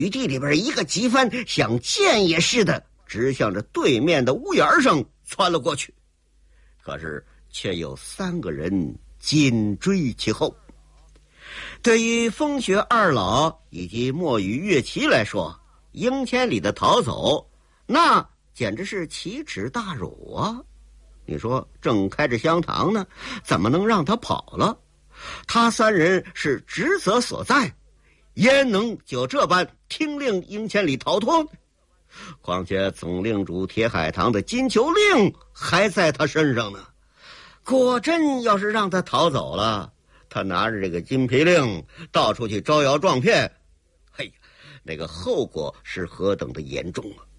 雨地里边一个急翻，像箭也似的直向着对面的屋檐上窜了过去。可是却有3个人紧追其后。对于风雪二老以及墨雨月齐来说，英千里的逃走那简直是奇耻大辱啊！你说正开着香堂呢，怎么能让他跑了？他3人是职责所在，焉能就这般听令英千里逃脱？况且总令主铁海棠的金球令还在他身上呢。果真要是让他逃走了，他拿着这个金皮令到处去招摇撞骗，嘿呀，那个后果是何等的严重啊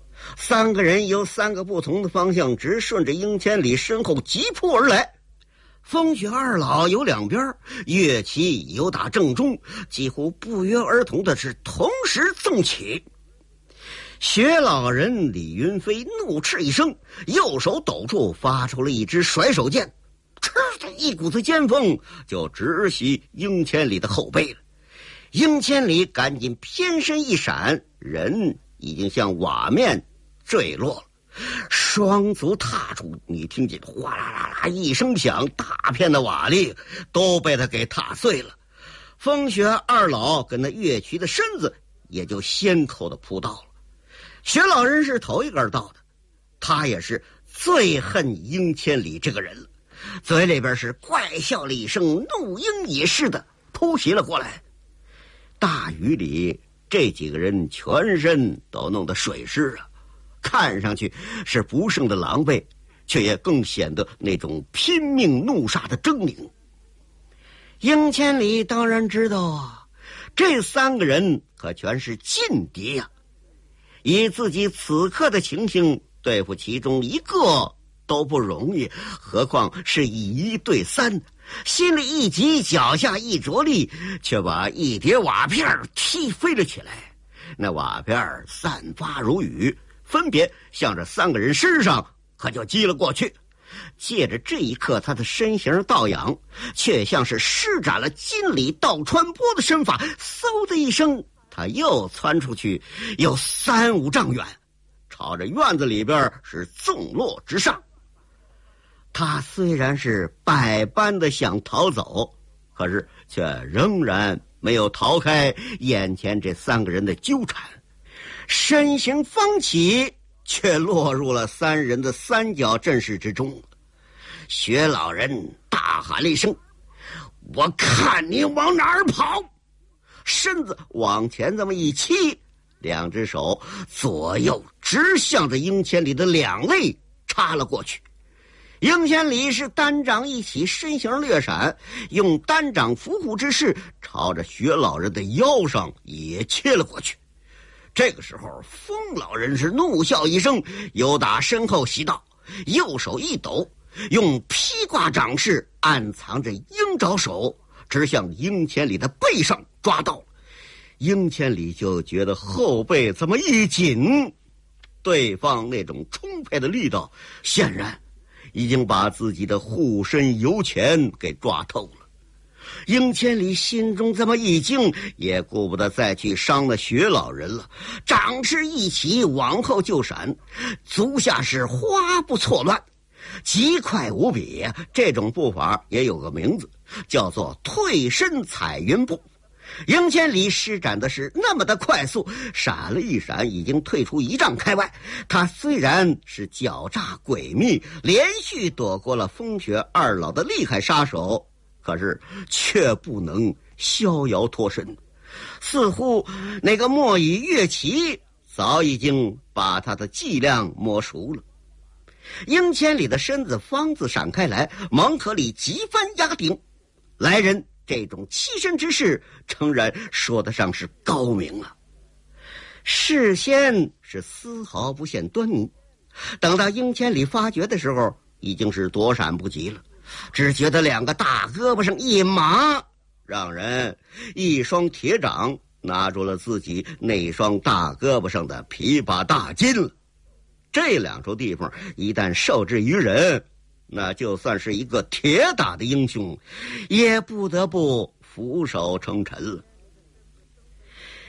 ！3个人由3个不同的方向直顺着英千里身后急扑而来。风雪二老有2边，乐旗有打正中，几乎不约而同的是同时纵起。薛老人李云飞怒斥一声，右手抖处发出了一支甩手剑，哧的一股子尖风就直袭英千里的后背了。英千里赶紧偏身一闪，人已经向瓦面坠落了，双足踏出，你听见哗啦啦啦一声响，大片的瓦砾都被他给踏碎了。风雪二老跟那乐曲的身子也就先头的扑到了。薛老人是头一个到的，他也是最恨英千里这个人了，嘴里边是怪笑了一声，怒鹰也似的突袭了过来。大雨里这几个人全身都弄得水湿了，看上去是不胜的狼狈，却也更显得那种拼命怒杀的狰狞。英千里当然知道啊，这3个人可全是劲敌呀，以自己此刻的情形对付其中一个都不容易，何况是以1对3，心里一急，脚下一着力，却把一叠瓦片踢飞了起来。那瓦片散发如雨，分别向着3个人身上可就击了过去。借着这一刻他的身形倒仰，却像是施展了金里倒穿波的身法，嗖的一声，他又窜出去，有3、5丈远，朝着院子里边是纵落直上。他虽然是百般的想逃走，可是却仍然没有逃开眼前这3个人的纠缠，身形方起，却落入了3人的三角阵势之中。薛老人大喊了一声：“我看你往哪儿跑！”身子往前这么一欺，2只手左右直向着英千里的2肋插了过去。英千里是单掌一起，身形略闪，用单掌扶护之势朝着薛老人的腰上也切了过去。这个时候风老人是怒笑一声，由打身后袭到，右手一抖，用披挂掌势暗藏着鹰爪手，直向英千里的背上抓到。英千里就觉得后背这么一紧，对方那种充沛的力道显然已经把自己的护身油钱给抓透了。英千里心中这么一惊，也顾不得再去伤了薛老人了，掌势一起往后就闪，足下是花步错乱，极快无比。这种步法也有个名字，叫做退身彩云步。英千里施展的是那么的快速，闪了一闪，已经退出1丈开外。他虽然是狡诈诡秘，连续躲过了风雪二老的厉害杀手，可是却不能逍遥脱身。似乎那个墨雨乐旗早已经把他的伎俩摸熟了。英千里的身子方自闪开来，芒可里急翻压顶，来人这种栖身之势诚然说得上是高明啊。事先是丝毫不现端倪，等到英千里发觉的时候，已经是躲闪不及了，只觉得2个大胳膊上一麻，让人一双铁掌拿住了自己那双大胳膊上的琵琶大筋了。这2处地方一旦受制于人，那就算是一个铁打的英雄，也不得不俯首称臣了。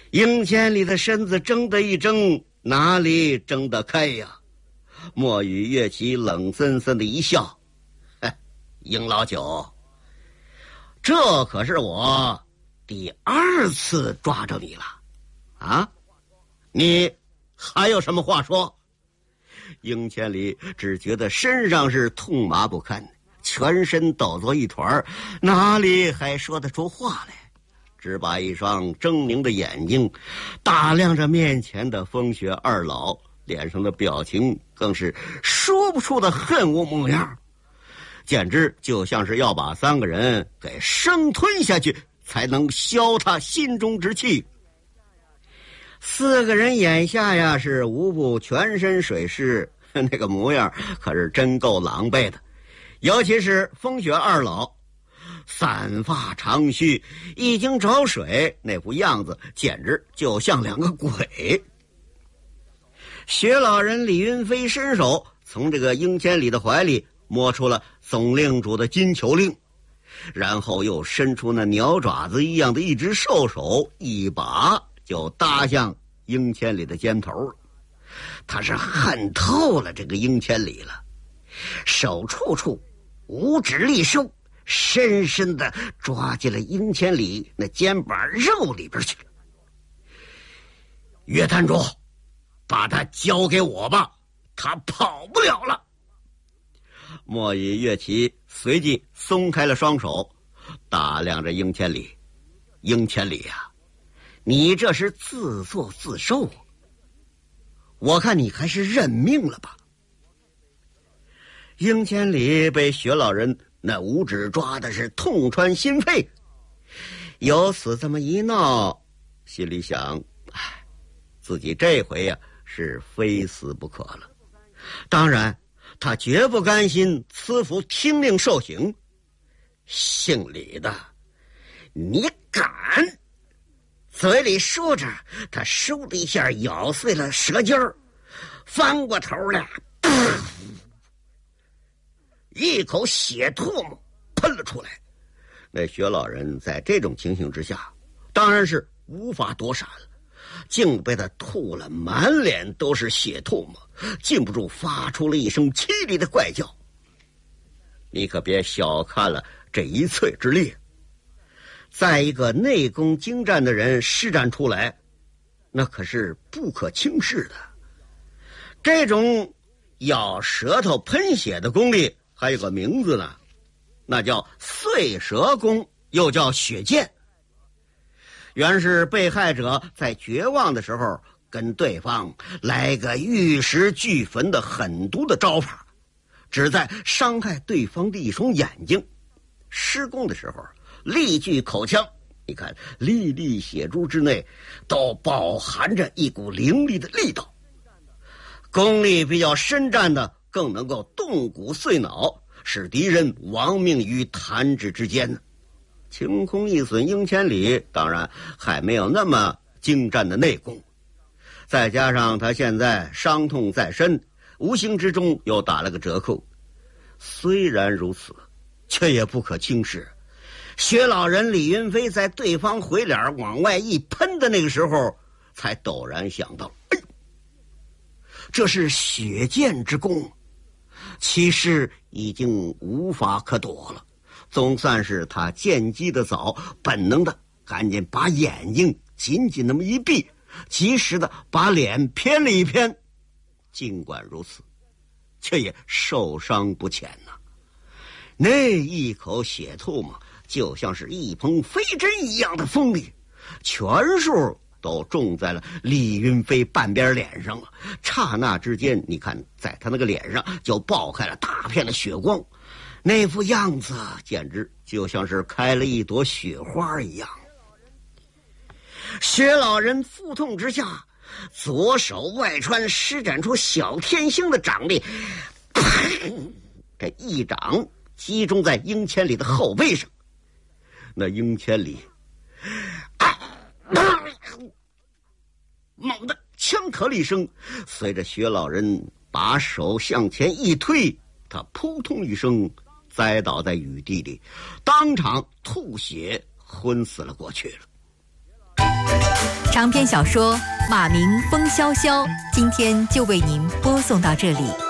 英千里的身子怔得一怔，哪里睁得开呀？莫雨月琪冷森森的一笑：“英老九，这可是我第2次抓着你了，啊？你还有什么话说？”英千里只觉得身上是痛麻不堪，全身抖作一团，哪里还说得出话来？只把一双狰狞的眼睛打量着面前的风雪二老，脸上的表情更是说不出的恨恶模样，简直就像是要把3个人给生吞下去，才能消他心中之气。4个人眼下呀是无不全身水湿，那个模样可是真够狼狈的。尤其是风雪二老，散发长须，已经着水，那副样子简直就像2个鬼。薛老人李云飞伸手从这个英千里的怀里摸出了总令主的金球令，然后又伸出那鸟爪子一样的一只兽手，一把就搭向英千里的肩头了。他是恨透了这个英千里了，手处处五指立收，深深地抓进了英千里那肩膀肉里边去了。岳探主，把他交给我吧，他跑不了了。莫以岳琪随即松开了双手，打量着英千里。英千里呀，你这是自作自受啊，我看你还是认命了吧。英千里被薛老人那五指抓的是痛穿心肺，由此这么一闹，心里想，自己这回呀是非死不可了。当然他绝不甘心慈服听令受刑。姓李的，你敢！嘴里说着，他嗖的一下咬碎了舌尖儿，翻过头来，一口血唾沫喷了出来。那薛老人在这种情形之下，当然是无法躲闪了，竟被他吐了满脸都是血唾沫，禁不住发出了一声凄厉的怪叫。你可别小看了这一淬之力，在一个内功精湛的人施展出来，那可是不可轻视的。这种咬舌头喷血的功力还有个名字呢，那叫碎舌功，又叫血剑。原是被害者在绝望的时候跟对方来个玉石俱焚的狠毒的招法，旨在伤害对方的一双眼睛。施功的时候力具口腔，你看粒粒血珠之内都饱含着一股凌厉的力道。功力比较深湛的更能够动骨碎脑，使敌人亡命于弹指之间呢。清空一损英千里当然还没有那么精湛的内功，再加上他现在伤痛在身，无形之中又打了个折扣。虽然如此，却也不可轻视。薛老人李云飞在对方回脸往外一喷的那个时候，才陡然想到，这是血剑之功，其实已经无法可躲了。总算是他见机的早，本能的赶紧把眼睛紧紧那么一闭，及时的把脸偏了一偏。尽管如此，却也受伤不浅呐。那一口血唾沫就像是一蓬飞针一样的锋利，全数都中在了李云飞半边脸上了。刹那之间，你看在他那个脸上就爆开了大片的血光，那副样子简直就像是开了一朵雪花一样。薛老人腹痛之下，左手外穿施展出小天星的掌力，这一掌击中在英千里的后背上。那英千里猛地枪咳了一声，随着薛老人把手向前一推，他扑通一声栽倒在雨地里，当场吐血昏死了过去了。 长篇小说《马鸣风萧萧》，今天就为您播送到这里。